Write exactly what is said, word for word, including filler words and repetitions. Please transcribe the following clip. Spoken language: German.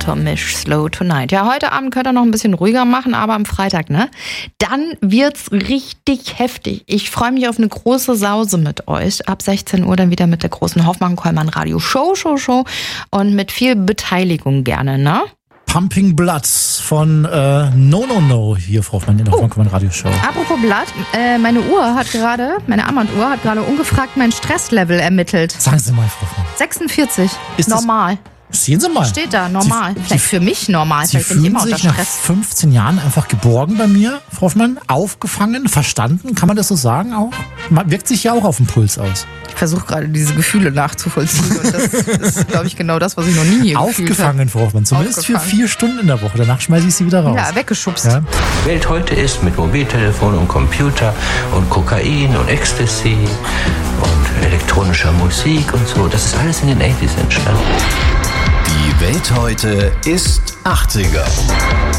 Tomisch, Slow Tonight. Ja, heute Abend könnt ihr noch ein bisschen ruhiger machen, aber am Freitag, ne? Dann wird's richtig heftig. Ich freue mich auf eine große Sause mit euch. Ab sechzehn Uhr dann wieder mit der großen Hoffmann-Kollmann Radio Show, Show, Show. Und mit viel Beteiligung gerne, ne? Pumping Blood von äh, No No No hier, Frau Hoffmann, in der Hoffmann Radio Show. Apropos Blatt, äh, meine Uhr hat gerade, meine Armbanduhr hat gerade ungefragt mein Stresslevel ermittelt. Sagen Sie mal, Frau Hoffmann. sechsundvierzig. Ist normal. Das, sehen Sie mal. Steht da, normal. Sie, Vielleicht Sie, für mich normal. Sie Vielleicht bin ich fühlen immer unter sich nach Stress. fünfzehn Jahren einfach geborgen bei mir, Frau Hoffmann, aufgefangen, verstanden. Kann man das so sagen auch? Man wirkt sich ja auch auf den Puls aus. Ich versuche gerade diese Gefühle nachzuvollziehen und das ist, glaube ich, genau das, was ich noch nie hier gefühlt Aufgefangen, habe. Frau Hoffmann. Zumindest Aufgefangen. für vier Stunden in der Woche. Danach schmeiße ich Sie wieder raus. Ja, weggeschubst. Ja. Die Welt heute ist mit Mobiltelefon und Computer und Kokain und Ecstasy und elektronischer Musik und so. Das ist alles in den achtziger entstanden. Die Welt heute ist achtziger.